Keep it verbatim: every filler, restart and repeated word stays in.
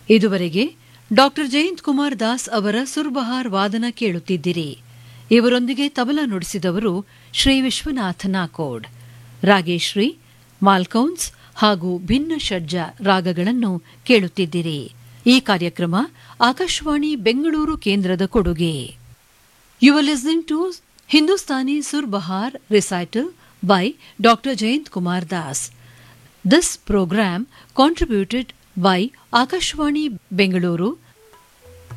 ಇದುವರೆಗೆ ಡಾಕ್ಟರ್ ಜಯಂತ್ ಕುಮಾರ್ ದಾಸ್ ಅವರ ಸುರ್ಬಹಾರ್ ವಾದನ ಕೇಳುತ್ತಿದ್ದಿರಿ. ಇವರೊಂದಿಗೆ ತಬಲಾ ನುಡಿಸಿದವರು ಶ್ರೀ ವಿಶ್ವನಾಥ ನಾಕೋಡ್. ರಾಗೇಶ್ರೀ, ಮಾಲ್ಕೌನ್ಸ್ ಹಾಗೂ ಭಿನ್ನ ಷಡ್ಜ ರಾಗಗಳನ್ನು ಕೇಳುತ್ತಿದ್ದಿರಿ. ಈ ಕಾರ್ಯಕ್ರಮ ಆಕಾಶವಾಣಿ ಬೆಂಗಳೂರು ಕೇಂದ್ರದ ಕೊಡುಗೆ. You are listening to Hindustani ಸುರ್ಬಹಾರ್ recital by Doctor Jayant Kumar Das. This program contributed by Akashvani Bengaluru